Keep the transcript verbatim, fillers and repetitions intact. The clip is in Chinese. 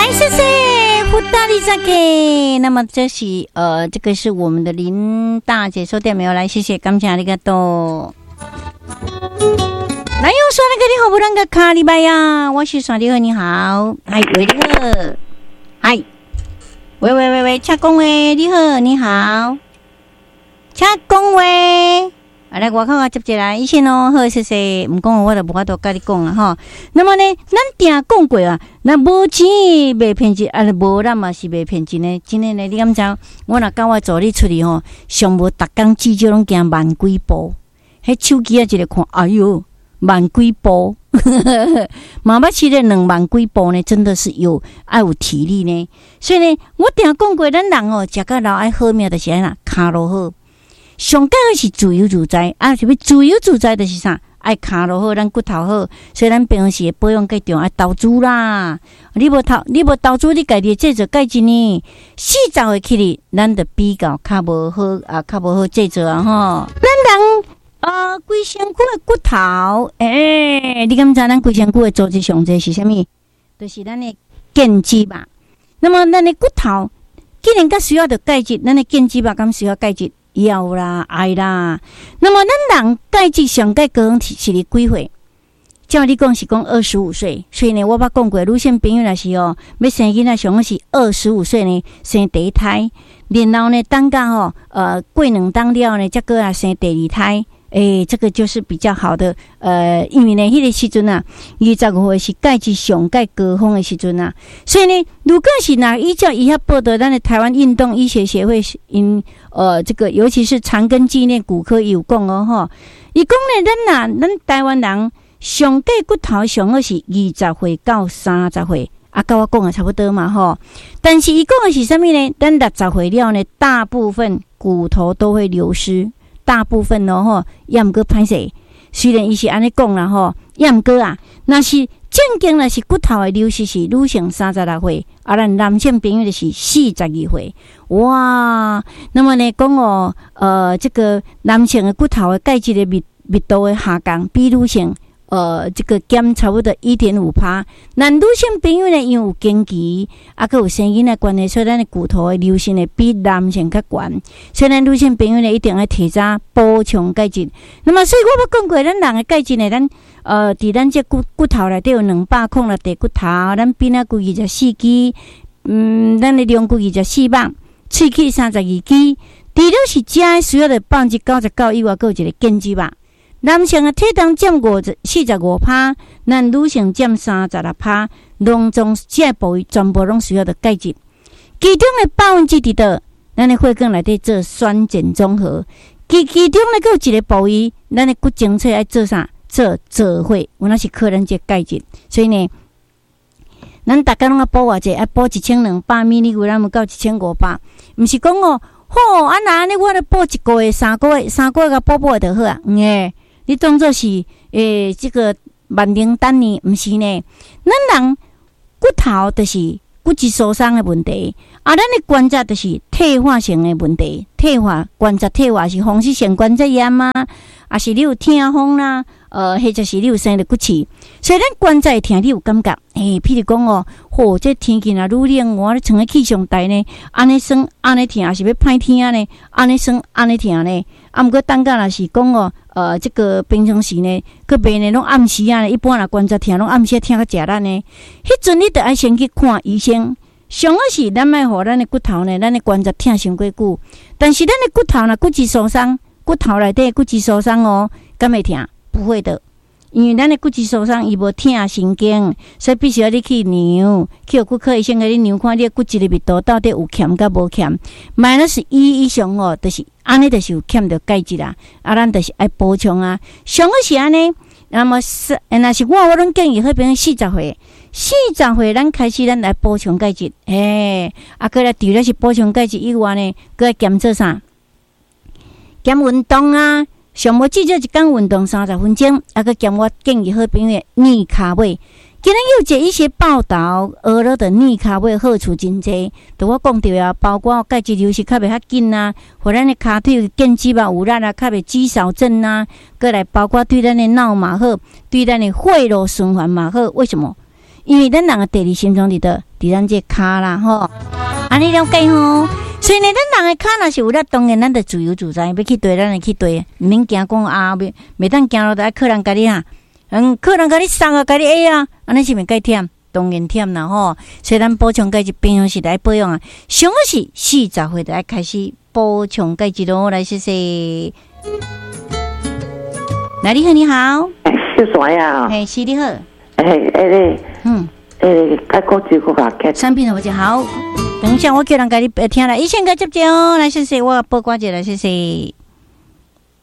谢谢胡大力再给。那么这是呃，这个是我们的林大姐收电没有来，谢谢，感谢ありがとう。来又说那个你好不那个卡里拜呀，我是耍你好你好，嗨喂你好，嗨喂喂喂喂，恰公喂你好你好，恰公喂。啊，来外口啊接一来，以前哦，好谢谢，唔讲我就无法度甲你讲啊吼。那么呢，咱定讲过啊，那无钱卖骗钱，啊，无咱嘛是卖骗钱呢。今天呢，你敢知？我若跟我助理出去吼，上无逐工至少拢行万几步，迄手机啊一个看，哎哟，万几步，妈妈骑了两万几步呢，真的是有爱有体力呢。所以呢，我定讲过，咱人哦，食到老爱好命就是安那，骹路好。上紧要是自由自在，啊，是要自由自在就是啥？爱骹路好，咱骨头好，所以咱平时保养较重，爱投资啦。你无投，你无投资，你家己制作改进呢？四十岁起哩，咱着比较较无好啊，较无好制作啊吼。咱人啊，规身躯的骨头，诶、欸，你敢知咱规身躯的组织上侪是啥物？就是咱的腱肌吧。那么咱的骨头既然甲需要着钙质，咱的腱肌吧，敢需要钙质？要啦，爱啦。那么咱人钙质上钙高是是你几岁？照你讲是讲二十五岁，所以呢，我捌讲过，女性朋友若是哦，要生囡仔上个是二十五岁呢，生第一胎，然后呢，等到吼呃过两当了呢，再过来生第二胎。诶、欸，这个就是比较好的，呃，因为呢，迄个时阵啊，二十五岁是钙质上钙高峰的时阵啊，所以呢，如果是哪依照以下报道，咱的台湾运动医学协会因呃这个，尤其是长庚纪念骨科有讲哦吼，伊讲呢，咱呐，咱台湾人上钙骨头上好是二十岁到三十岁，啊，跟我讲的差不多嘛吼，但是伊讲的是什么呢？咱六十岁了呢，大部分骨头都会流失。大部分咯吼，也毋过歹势。虽然伊是安尼讲啦吼，也毋过啊，若是正经若是骨头的流失是女性三十六岁，啊，咱男性朋友就是四十二岁。哇，那么呢讲哦，呃，这个男性的骨头的钙质的密密度的下降，比女性呃这个减差不多一点五趴。那女性朋友呢，因为有经期，啊，佮有生囡仔关系，所以咱的骨头的流失呢比男性较悬。所以咱女性朋友呢，一定要提早补充钙质。那么，所以我要讲过，咱人的钙质呢，咱呃，伫咱这骨骨头内底有两百孔的地骨头，咱鼻仔骨二十四支，嗯，咱的龙骨二十四瓣，喙齿三十二支。除了是食需要的百分之九十九以外，佮有一个腱肌吧。男性的体重占五十四十五趴，咱女性占三十六趴。拢总这部位全部拢需要的钙质，其中的百分之伫倒，咱的血管内底做酸碱中和。其其中呢，佫有一个部位，咱的骨精粹爱做啥？做造血，有那是可能这钙质。所以呢，咱大家拢要补偌济，爱补一千两百米，你有咱们到一千五百，毋是讲哦，好啊，那安尼我咧补一个月、三个月、三个月甲补补就好啊，诶、嗯。你当作是诶、欸，这个万灵丹呢？毋是呢。咱人骨头就是骨质疏松的问题，啊，咱的关节就是退化性的问题。退化关节退化是风湿性关节炎啊，啊是你有痛风啦，呃，或者是你有生了骨刺，所以咱关节会痛，你有感觉？诶、欸，譬如讲哦，吼、哦，这天气若愈冷，我咧穿个气象台呢，安尼酸，安尼痛，是要歹天呢？安尼酸，安尼痛呢？啊，毋过等下若是讲哦。呃，这个平常时呢，佮病呢拢暗时啊，一般若关节疼，拢暗时疼较食力呢。迄阵你得爱先去看医生。上好是咱莫互咱的骨头呢，咱的关节疼伤过久。但是咱的骨头呢，骨质疏松，骨头内底骨质疏松哦，敢会疼？不会的，因为咱的骨质疏松伊无疼神经，所以必须要你去量，去骨科医生甲你量看你的骨质的密度到底有欠甲无欠。minus 一以上哦，就是安尼，就是有欠着钙质啦。啊，咱就是爱补充啊。上好是安尼，那么是，若是我我拢建议迄边四十岁，四十岁咱开始咱来补充钙质。诶，啊，过来除了是补充钙质以外呢，搁要减做啥？减运动啊。上无至少一天运动三十分钟，啊，佮兼我建议好朋友逆卡位。今日有一一些报道，俄罗的逆卡位好处真济，都我讲到啊，包括钙质流失较袂较紧啊，互咱的骹腿腱肌肉有力啊，较袂肌少症啊，过来包括对咱的脑嘛好，对咱的血路循环嘛好。为什么？因为咱人的第二心脏伫倒， 伫咱这骹啦吼，安尼了解吼。所以呢，咱人的骹若是有了，当然咱就自由自在，要去对咱就去对，毋免惊讲啊，袂袂当行路，就爱客人甲你啊，嗯，客人甲你送啊，甲你下啊，安尼是毋是该忝？当然忝啦吼。所以咱补充钙质平常时来保养啊，上好是四十岁就爱开始补充钙质咯。来，谢谢。来，你好，你好。 哎，小帅呀。 哎，是你好。 哎，哎嘞。 嗯。 哎，该国际国家开。 产品好就好。等一下，我叫人甲你听啦，以前该接接哦。来，谢谢，我报挂一来，谢谢。